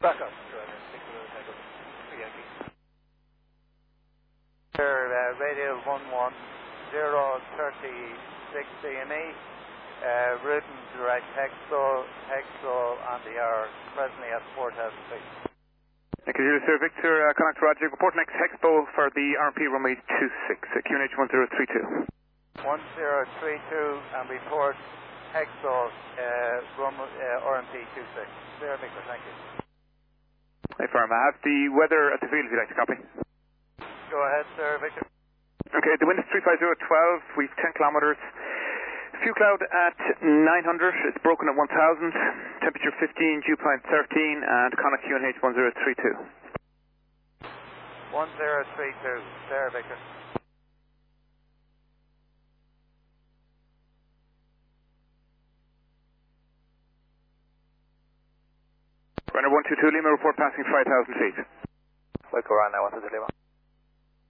Back up. Radial 11036 CME, routing direct Hexo on the hour, presently at 4,000 feet. Thank you, Sir Victor. Connect Roger. Report next Hexpo for the RMP runway 26, QNH 1032. 1032 and report Hexo RMP 26. Sir Victor, thank you. Hey, firm. I have the weather at the field if you'd like to copy. Go ahead, Sir Victor. Okay, the wind is 35012. We've 10 kilometers. Few cloud at 900, it's broken at 1000, temperature 15, dew point 13, and Connacht QNH 1032. 1032, Sarah Victor. Runner 122 Lima, report passing 5,000 feet. We'll go around now, 122 Lima.